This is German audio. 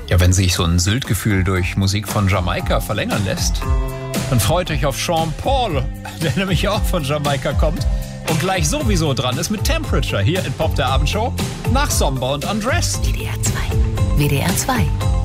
Ja, wenn sich so ein Sylt-Gefühl durch Musik von Jamaika verlängern lässt, dann freut euch auf Sean Paul, der nämlich auch von Jamaika kommt und gleich sowieso dran ist mit Temperature hier in Pop der Abendshow nach Somber und Undressed. WDR 2. WDR 2.